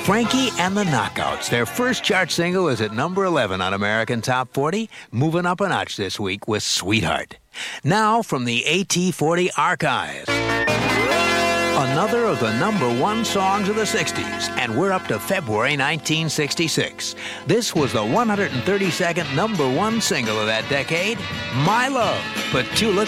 Frankie and the Knockouts. Their first chart single is at number 11 on American Top 40, moving up a notch this week with Sweetheart. Now from the AT40 archives. Another of the number one songs of the 60s, and we're up to February 1966. This was the 132nd number one single of that decade, My Love. Petula